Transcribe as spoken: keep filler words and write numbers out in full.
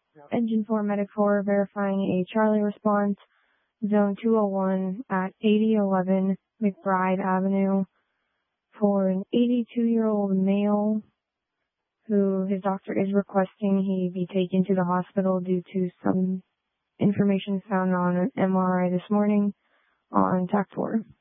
Engine four Medic four verifying a Charlie response, Zone two oh one at eighty eleven McBride Avenue for an eighty-two-year-old male who his doctor is requesting he be taken to the hospital due to some information found on an M R I this morning on TAC four.